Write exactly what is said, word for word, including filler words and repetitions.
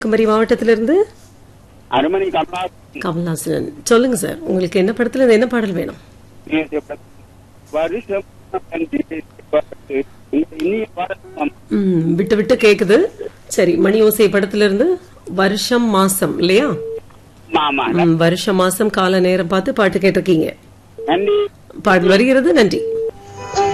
குமரி மாவட்டத்திலிருந்து அருமணி கமலா கமலாசன். சொல்லுங்க சார், உங்களுக்கு என்ன படத்துல இருந்து என்ன பாடல் வேணும்? வருஷம் இனிய பாடல். ம், விட்டு விட்டு கேக்குது. சரி, மணி ஓசை படத்துல இருந்து வருஷம் மாசம் இல்லையா? ஆமா, ம், வருஷ மாசம் கால நேரம் பார்த்து பாட்டு கேட்டிருக்கீங்க. நன்றி. பாடல் வருகிறது. நன்றி.